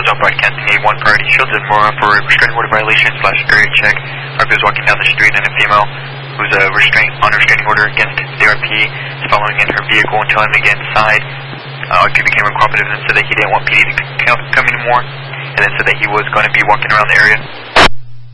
on broadcasting a 1 priority Shielded Mora for restraining order violation / area check. RP is walking down the street and a female who's on restraining order against the RP is following in her vehicle and telling him to get inside. RP became uncooperative and said that he didn't want PD to come anymore, and then said that he was going to be walking around the area.